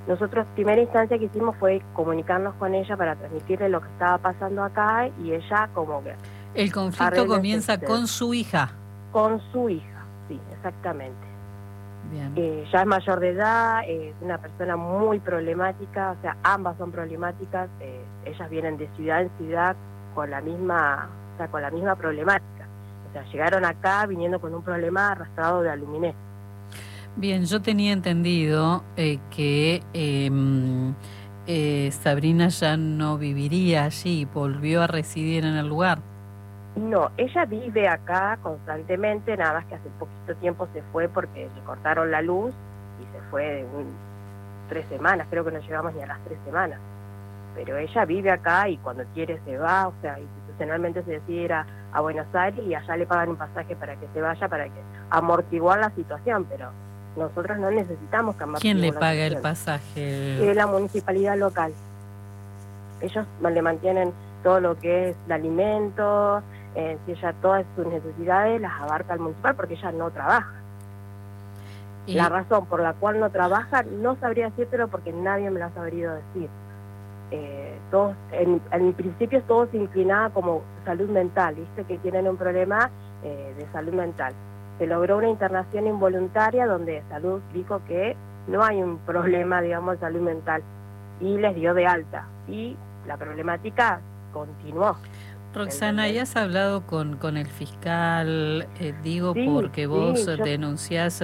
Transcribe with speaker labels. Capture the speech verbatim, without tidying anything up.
Speaker 1: Nosotros, primera instancia que hicimos fue comunicarnos con ella para transmitirle lo que estaba pasando acá y ella como que...
Speaker 2: El conflicto comienza
Speaker 1: usted.
Speaker 2: con su hija.
Speaker 1: Con su hija, sí, exactamente.
Speaker 2: Bien.
Speaker 1: Eh, ya es mayor de edad, es una persona muy problemática, o sea, ambas son problemáticas, eh, ellas vienen de ciudad en ciudad con la misma, o sea, con la misma problemática. O sea, llegaron acá viniendo con un problema arrastrado de aluminés.
Speaker 2: Bien, yo tenía entendido eh, que eh, eh, Sabrina ya no viviría allí, volvió a residir en el lugar.
Speaker 1: No, ella vive acá constantemente, nada más que hace poquito tiempo se fue porque le cortaron la luz y se fue de un, tres semanas, creo que no llegamos ni a las tres semanas. Pero ella vive acá y cuando quiere se va, o sea, institucionalmente se decide ir a, a Buenos Aires y allá le pagan un pasaje para que se vaya, para que amortiguar la situación, pero nosotros no necesitamos que amortiguar.
Speaker 2: ¿Quién le
Speaker 1: la
Speaker 2: paga
Speaker 1: situación.
Speaker 2: el pasaje?
Speaker 1: Eh, la municipalidad local. Ellos le mantienen todo lo que es el alimento, eh, si ella todas sus necesidades las abarca el municipal porque ella no trabaja. Y... la razón por la cual no trabaja no sabría decírtelo porque nadie me lo ha sabido decir. Eh, todos, en, en principio todo se inclinaba como salud mental, viste que tienen un problema eh, de salud mental. Se logró una internación involuntaria donde salud dijo que no hay un problema, digamos, de salud mental y les dio de alta y la problemática continuó.
Speaker 2: Roxana, ¿ya has hablado con, con el fiscal? Eh, digo,
Speaker 1: sí,
Speaker 2: porque vos
Speaker 1: sí, yo...
Speaker 2: denunciás